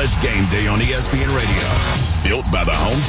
College Game Day on ESPN Radio. Built by the Home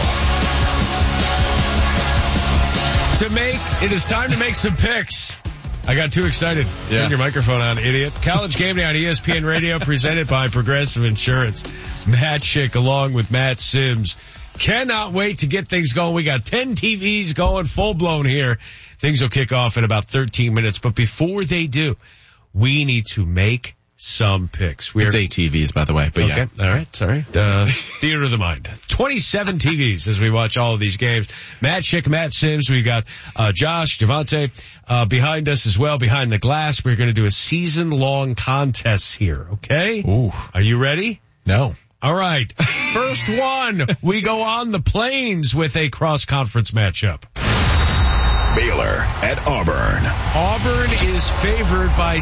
Depot. It is time to make some picks. I got too excited. Turn your microphone on, idiot. College Game Day on ESPN Radio, presented by Progressive Insurance. Matt Schick along with Matt Sims. Cannot wait to get things going. We got 10 TVs going full blown here. Things will kick off in about 13 minutes. But before they do, we need to make some picks. It's 8 TVs, by the way. But okay. All right. Sorry. Theater of the mind. 27 TVs as we watch all of these games. Matt Schick, Matt Sims. We got Josh, Javante behind us as well, behind the glass. We're going to do a season-long contest here, okay? Ooh. Are you ready? No. All right. First one, we go on the plains with a cross-conference matchup. Baylor at Auburn. Auburn is favored by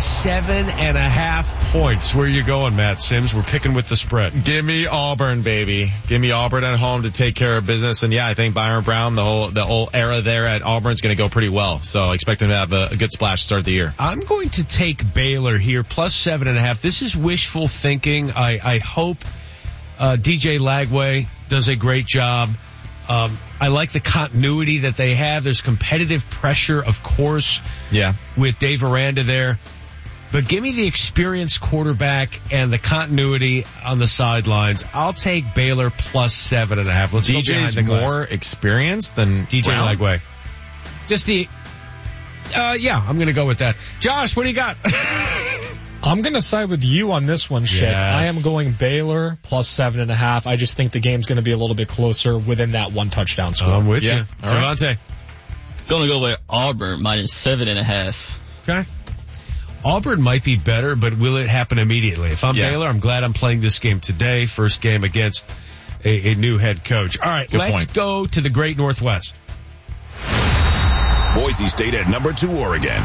7.5 points. Where are you going, Matt Sims? We're picking with the spread. Give me Auburn, baby. Give me Auburn at home to take care of business. And yeah, I think Byron Brown, the whole era there at Auburn is going to go pretty well. So I expect him to have a good splash to start the year. I'm going to take Baylor here, plus 7.5. This is wishful thinking. I hope DJ Lagway does a great job. I like the continuity that they have. There's competitive pressure, of course, with Dave Aranda there. But give me the experienced quarterback and the continuity on the sidelines. I'll take Baylor plus 7.5. Let's go behind the glass. More experienced than DJ Lagway. Just I'm going to go with that. Josh, what do you got? I'm going to side with you on this one, Schick. Yes. I am going Baylor plus 7.5. I just think the game's going to be a little bit closer within that one touchdown score. I'm with you. Javante. Right. Going to go with Auburn minus 7.5. Okay. Auburn might be better, but will it happen immediately? If I'm Baylor, I'm glad I'm playing this game today. First game against a new head coach. All right, let's go to the Great Northwest. Boise State at number 2, Oregon.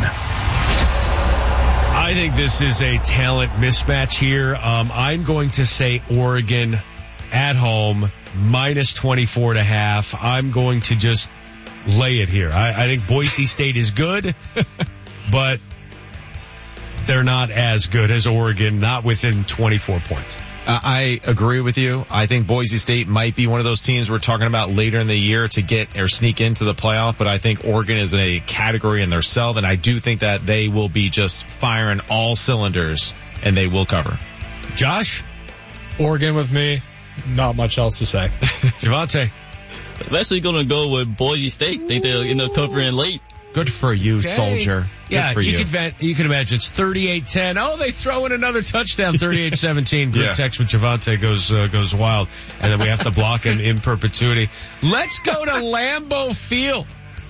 I think this is a talent mismatch here. I'm going to say Oregon at home, minus 24.5. I'm going to just lay it here. I think Boise State is good, but they're not as good as Oregon, not within 24 points. I agree with you. I think Boise State might be one of those teams we're talking about later in the year to get or sneak into the playoff, but I think Oregon is a category in themselves, and I do think that they will be just firing all cylinders, and they will cover. Josh? Oregon with me. Not much else to say. Javante? I'm actually going to go with Boise State. Think they'll end up covering late. Good for you, soldier. Yeah, good for you can imagine it's 38-10. Oh, they throw in another touchdown, 38-17. Group text with Javante goes wild. And then we have to block him in perpetuity. Let's go to Lambeau Field.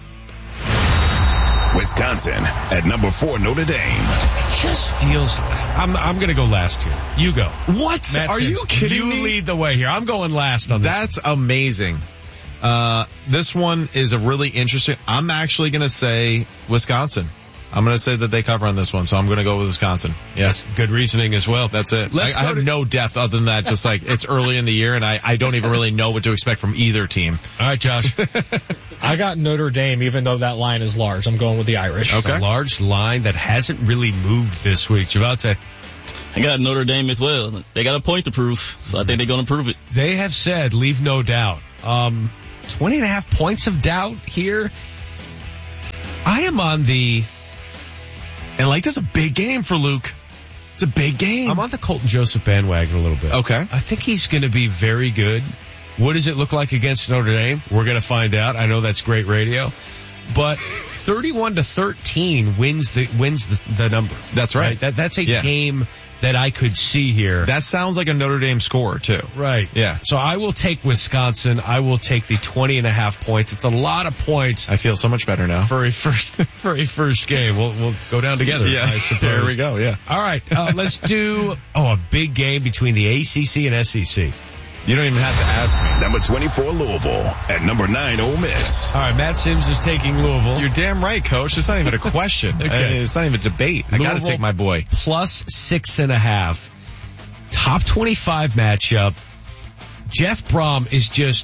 Wisconsin at number 4, Notre Dame. It just feels, I'm going to go last here. You go. What? Matt Are Sims, you kidding me? You lead the way here. I'm going last on this. That's amazing. This one is a really interesting. I'm actually going to say Wisconsin. I'm going to say that they cover on this one, so I'm going to go with Wisconsin. Yes. Good reasoning as well. That's it. I have no depth other than that, just like it's early in the year, and I don't even really know what to expect from either team. All right, Josh. I got Notre Dame, even though that line is large. I'm going with the Irish. Okay. It's a large line that hasn't really moved this week. Javante. I got Notre Dame as well. They got a point to prove, so I think they're going to prove it. They have said, leave no doubt. 20.5 points of doubt here. I am on the... And this is a big game for Luke. It's a big game. I'm on the Colton Joseph bandwagon a little bit. Okay. I think he's going to be very good. What does it look like against Notre Dame? We're going to find out. I know that's great radio. But 31-13 wins the number. That's right. That's a game that I could see here. That sounds like a Notre Dame score, too. Right. Yeah. So I will take Wisconsin. I will take the 20.5 points. It's a lot of points. I feel so much better now. For a first game. We'll go down together. Yeah. I suppose. There we go. Yeah. All right. Let's do a big game between the ACC and SEC. You don't even have to ask me. Number 24, Louisville. At number 9, Ole Miss. All right, Matt Sims is taking Louisville. You're damn right, Coach. It's not even a question. Okay. It's not even a debate. I got to take my boy. Plus 6.5. Top 25 matchup. Jeff Brom is just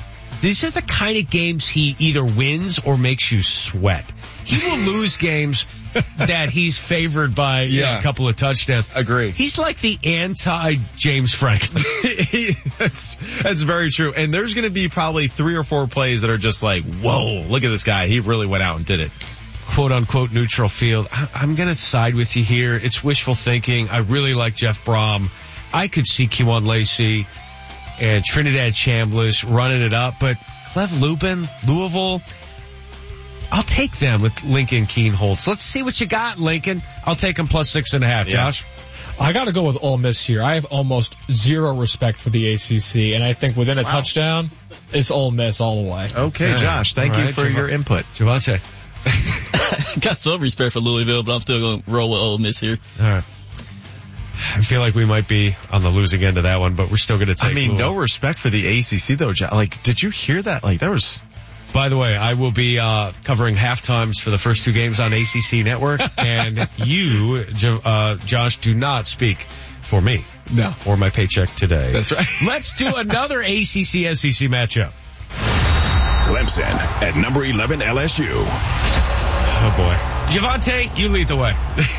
these are the kind of games he either wins or makes you sweat. He will lose games that he's favored by a couple of touchdowns. Agree. He's like the anti-James Franklin. That's very true. And there's going to be probably 3 or 4 plays that are just like, whoa, look at this guy. He really went out and did it. Quote-unquote neutral field. I'm going to side with you here. It's wishful thinking. I really like Jeff Brom. I could see Kewan Lacey and Trinidad Chambliss running it up, but Cleve Lubin, Louisville, I'll take them with Lincoln Keenholz. Let's see what you got, Lincoln. I'll take them plus 6.5. Josh? I got to go with Ole Miss here. I have almost zero respect for the ACC, and I think within a touchdown, it's Ole Miss all the way. Okay, Josh, thank you for your input. Javante. Got some respect for Louisville, but I'm still going to roll with Ole Miss here. All right. I feel like we might be on the losing end of that one, but we're still going to take Louisville. No respect for the ACC, though, Josh. Like, did you hear that? Like, there was... By the way, I will be covering halftimes for the first 2 games on ACC Network, and you, Josh, do not speak for me. No. Or my paycheck today. That's right. Let's do another ACC-SEC matchup. Clemson at number 11 LSU. Oh, boy. Javante, you lead the way.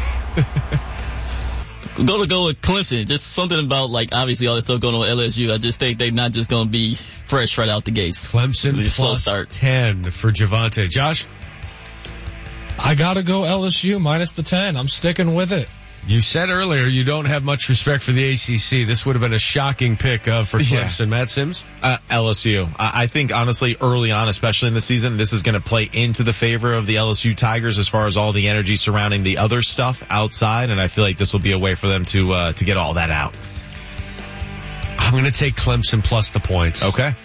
Go with Clemson. Just something about, like, obviously all this stuff going on with LSU. I just think they're not just going to be fresh right out the gates. Clemson plus 10 for Javante. Josh? I got to go LSU minus the 10. I'm sticking with it. You said earlier you don't have much respect for the ACC. This would have been a shocking pick for Clemson. Yeah. Matt Sims? LSU. I think, honestly, early on, especially in the season, this is going to play into the favor of the LSU Tigers as far as all the energy surrounding the other stuff outside, and I feel like this will be a way for them to get all that out. I'm going to take Clemson plus the points. Okay.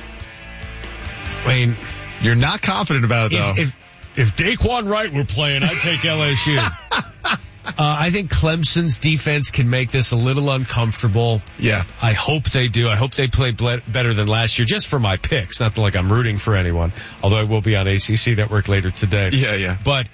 I mean, you're not confident about it, though. If Daquan Wright were playing, I'd take LSU. I think Clemson's defense can make this a little uncomfortable. Yeah. I hope they do. I hope they play better than last year, just for my picks. Not like I'm rooting for anyone, although I will be on ACC Network later today. Yeah. But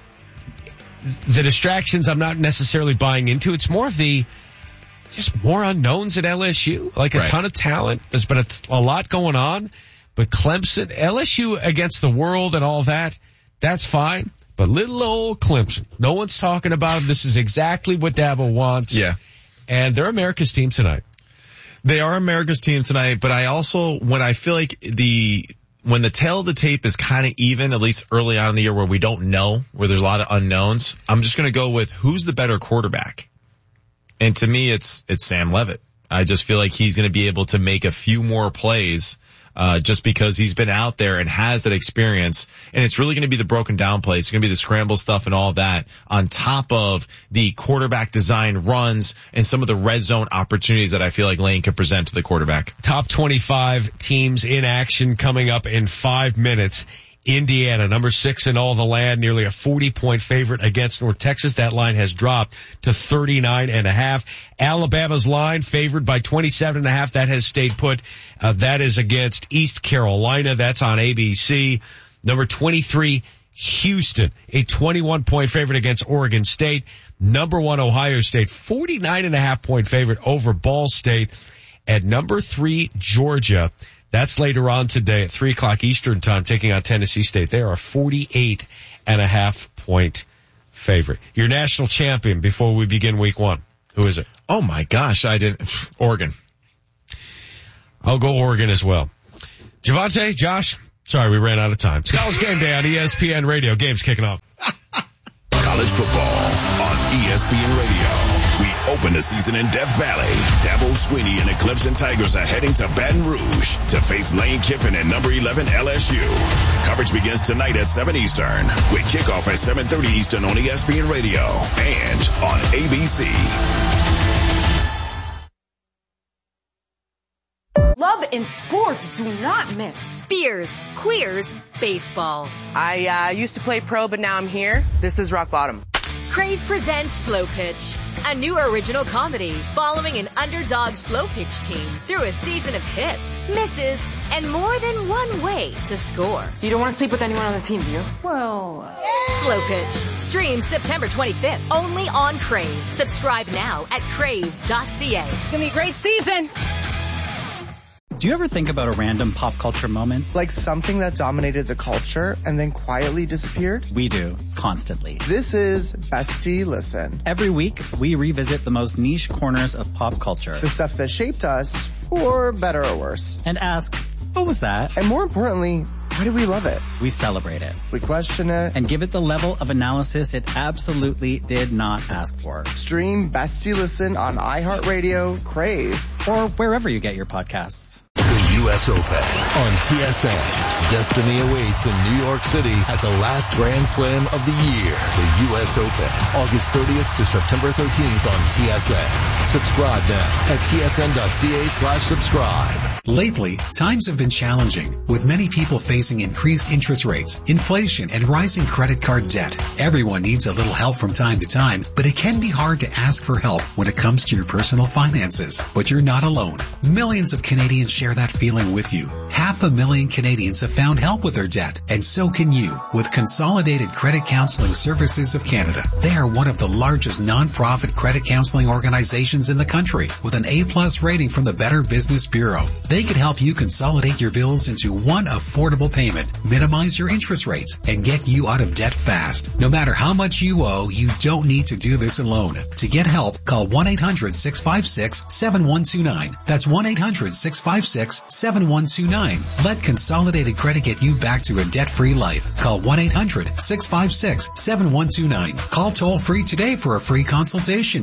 the distractions I'm not necessarily buying into. It's more of just more unknowns at LSU, like a ton of talent. There's been a lot going on, but Clemson, LSU against the world and all that, that's fine. But little old Clemson, no one's talking about them. This is exactly what Dabo wants. Yeah. And they're America's team tonight. They are America's team tonight, but I also, when I feel like when the tail of the tape is kind of even, at least early on in the year where we don't know, where there's a lot of unknowns, I'm just going to go with who's the better quarterback. And to me, it's Sam Leavitt. I just feel like he's going to be able to make a few more plays just because he's been out there and has that experience. And it's really going to be the broken down plays. It's going to be the scramble stuff and all that on top of the quarterback design runs and some of the red zone opportunities that I feel like Lane could present to the quarterback. Top 25 teams in action coming up in 5 minutes. Indiana, number 6 in all the land, nearly a 40-point favorite against North Texas. That line has dropped to 39.5. Alabama's line favored by 27.5. That has stayed put. That is against East Carolina. That's on ABC. Number 23, Houston, a 21-point favorite against Oregon State. Number 1, Ohio State, 49.5-point favorite over Ball State. At number 3, Georgia. That's later on today at 3 o'clock Eastern time, taking on Tennessee State. They are a 48.5-point favorite. Your national champion before we begin week 1. Who is it? Oh my gosh, Oregon. I'll go Oregon as well. Javante, Josh, sorry we ran out of time. Scholars Game Day on ESPN Radio. Game's kicking off. College football on ESPN Radio. We open the season in Death Valley. Dabo Swinney and the Clemson Tigers are heading to Baton Rouge to face Lane Kiffin and number 11 LSU. Coverage begins tonight at 7 Eastern with kickoff at 7:30 Eastern on ESPN Radio and on ABC. Love and sports do not mix. Beers, queers, baseball. I used to play pro, but now I'm here. This is rock bottom. Crave presents Slow Pitch, a new original comedy following an underdog slow pitch team through a season of hits, misses, and more than one way to score. You don't want to sleep with anyone on the team, do you? Well, Slow Pitch streams September 25th only on Crave. Subscribe now at crave.ca. It's going to be a great season. Do you ever think about a random pop culture moment? Like something that dominated the culture and then quietly disappeared? We do, constantly. This is Bestie Listen. Every week, we revisit the most niche corners of pop culture. The stuff that shaped us, for better or worse. And ask, what was that? And more importantly, why do we love it? We celebrate it. We question it. And give it the level of analysis it absolutely did not ask for. Stream Bestie Listen on iHeartRadio, Crave, or wherever you get your podcasts. The U.S. Open on TSN. Destiny awaits in New York City at the last Grand Slam of the year. The U.S. Open, August 30th to September 13th on TSN. Subscribe now at tsn.ca/subscribe. Lately, times have been challenging, with many people facing increased interest rates, inflation, and rising credit card debt. Everyone needs a little help from time to time, but it can be hard to ask for help when it comes to your personal finances. But you're not alone. Millions of Canadians share that feeling with you. 500,000 Canadians have found help with their debt, and so can you with Consolidated Credit Counseling Services of Canada. They are one of the largest non-profit credit counseling organizations in the country with an A+ rating from the Better Business Bureau. They can help you consolidate your bills into one affordable payment, minimize your interest rates, and get you out of debt fast. No matter how much you owe, you don't need to do this alone. To get help, call 1-800-656-7129. That's 1-800-656-7129. Let Consolidated Credit get you back to a debt-free life. Call 1-800-656-7129. Call toll-free today for a free consultation.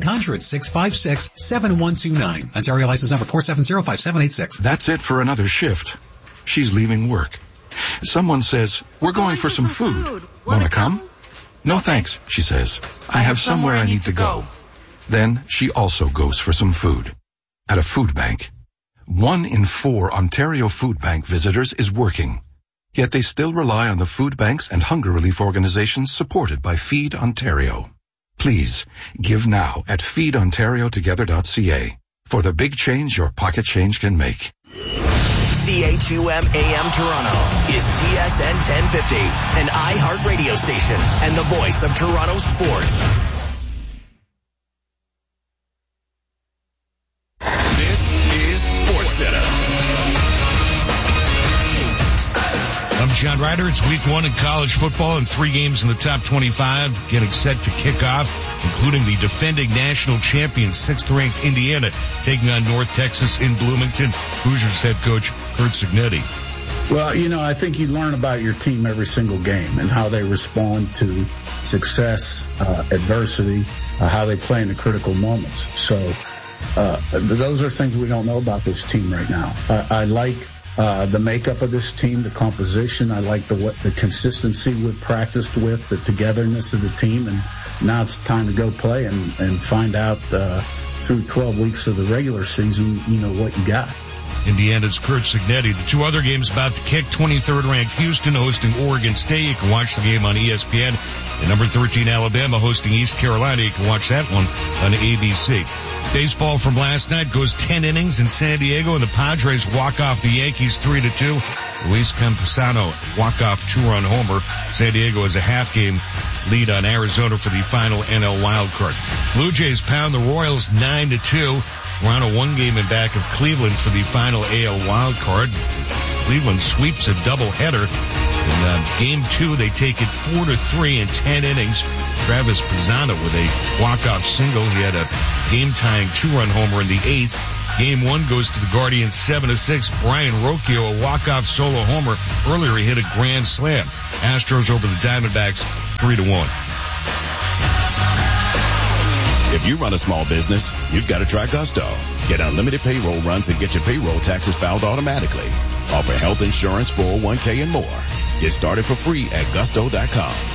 1-800-656-7129. Ontario license number 4705786. That's it for another shift. She's leaving work. Someone says, we're going for some food. Wanna come? No thanks, she says. I have somewhere I need to go. Then she also goes for some food. At a food bank. 1 in 4 Ontario Food Bank visitors is working. Yet they still rely on the food banks and hunger relief organizations supported by Feed Ontario. Please, give now at feedontariotogether.ca for the big change your pocket change can make. CHUM AM Toronto is TSN 1050, an iHeart radio station and the voice of Toronto sports. This is SportsCenter. I'm John Ryder. It's week 1 in college football and 3 games in the top 25 getting set to kick off, including the defending national champion, 6th-ranked Indiana, taking on North Texas in Bloomington. Hoosiers head coach Curt Cignetti. Well, I think you learn about your team every single game and how they respond to success, adversity, how they play in the critical moments. So those are things we don't know about this team right now. I like the makeup of this team, the composition. I like the consistency we've practiced with, the togetherness of the team, and now it's time to go play and find out through 12 weeks of the regular season, what you got. Indiana's Curt Cignetti. The 2 other games about to kick, 23rd ranked Houston hosting Oregon State. You can watch the game on ESPN. And number 13 Alabama hosting East Carolina. You can watch that one on ABC. Baseball from last night goes 10 innings in San Diego, and the Padres walk off the Yankees 3-2. Luis Campusano walk-off 2-run homer. San Diego has a half-game lead on Arizona for the final NL wild card. Blue Jays pound the Royals 9-2. Toronto 1 game in back of Cleveland for the final AL wild card. Cleveland sweeps a doubleheader. In game 2, they take it 4-3 in 10 innings. Travis Pisano with a walk-off single. He had a game-tying 2-run homer in the 8th. Game 1 goes to the Guardians 7-6. Brian Rocchio, a walk-off solo homer. Earlier, he hit a grand slam. Astros over the Diamondbacks 3-1. If you run a small business, you've got to try Gusto. Get unlimited payroll runs and get your payroll taxes filed automatically. Offer health insurance, 401k, and more. Get started for free at gusto.com.